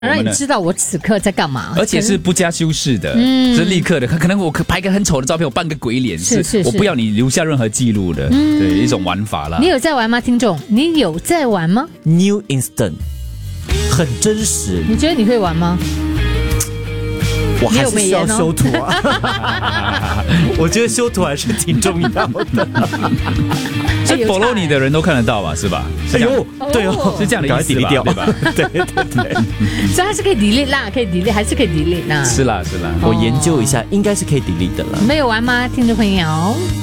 让你知道我此刻在干嘛， 而且是不加修饰的，是立刻的。可能我拍一个很丑的照片，我扮个鬼脸，是我不要你留下任何记录的，对，一种玩法啦。 你有在玩吗，听众？你有在玩吗 ？New Instant 很真实， 你觉得你会玩吗？ 我还是需要修图啊。我觉得修图还是挺重要的。 所以 follow 你的人都看得到吧？是吧？ 哎呦，对哦， 是这样的意思吧？对吧？ 对。 所以它是可以 delete 啦，可以 delete 还是可以 delete 啦？ 是啦。 我研究一下，应该是可以 delete 的了。 没有玩吗，听众朋友？